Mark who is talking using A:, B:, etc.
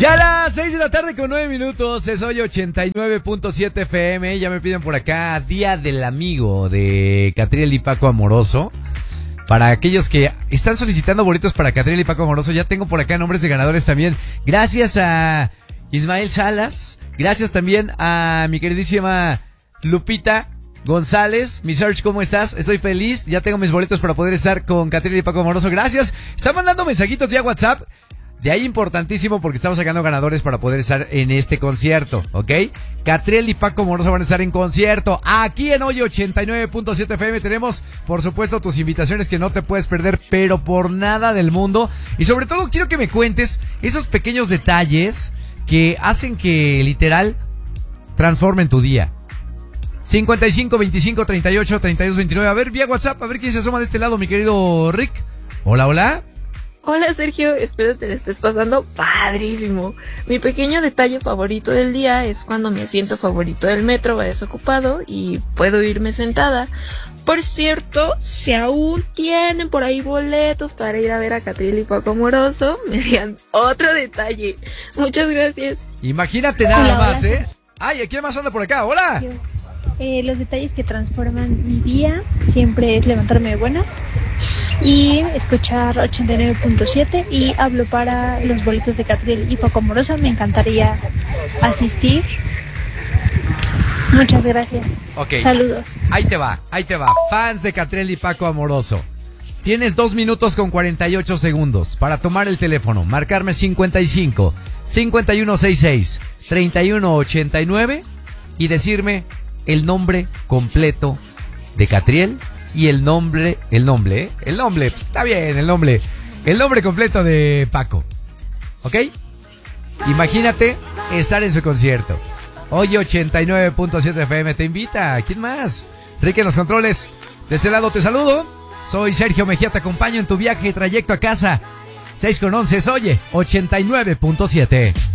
A: Ya a las 6 de la tarde con 9 minutos, es hoy 89.7 FM, ya me piden por acá Día del Amigo de Catriel y Paco Amoroso. Para aquellos que están solicitando boletos para Catriel y Paco Amoroso, ya tengo por acá nombres de ganadores también. Gracias a Ismael Salas, gracias también a mi queridísima Lupita González. Mi Search, ¿cómo estás? Estoy feliz, ya tengo mis boletos para poder estar con Catriel y Paco Amoroso, gracias. Están mandando mensajitos vía WhatsApp. De ahí importantísimo porque estamos sacando ganadores para poder estar en este concierto, ¿ok? Catriel y Paco Amoroso van a estar en concierto. Aquí en hoy 89.7 FM tenemos, por supuesto, tus invitaciones que no te puedes perder, pero por nada del mundo. Y sobre todo quiero que me cuentes esos pequeños detalles que hacen que, literal, transformen tu día. 55 25 38 32 29. A ver, vía WhatsApp, a ver quién se asoma de este lado, mi querido Rick. Hola, hola.
B: Hola Sergio, espero te la estés pasando padrísimo. Mi pequeño detalle favorito del día es cuando mi asiento favorito del metro va desocupado y puedo irme sentada. Por cierto, si aún tienen por ahí boletos para ir a ver a Catriel y Paco Amoroso, me harían otro detalle. Muchas gracias.
A: Imagínate nada más, ¿eh? Ay, ¿quién más anda por acá? ¡Hola!
C: Los detalles que transforman mi día siempre es levantarme de buenas y escuchar 89.7 y hablo para los boletos de Catriel y Paco Amoroso. Me encantaría asistir. Muchas gracias.
A: Ok.
C: Saludos.
A: Ahí te va. Fans de Catriel y Paco Amoroso. Tienes 2 minutos con 48 segundos para tomar el teléfono, marcarme 55 5166 3189 y decirme el nombre completo de Catriel y el nombre, pues, está bien, el nombre completo de Paco, ¿ok? Imagínate estar en su concierto. Hoy 89.7 FM te invita. ¿Quién más? Rick en los controles. De este lado te saludo. Soy Sergio Mejía, te acompaño en tu viaje, trayecto a casa. 6 con 11, oye, 89.7.